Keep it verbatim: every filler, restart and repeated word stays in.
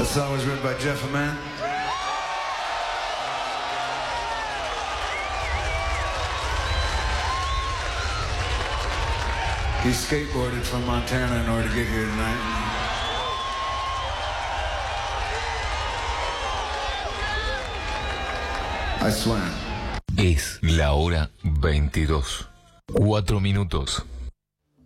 The song was written by Jeff Ament. He skateboarded from Montana in order to get here tonight. I swam. Es la hora veintidós. Cuatro minutos.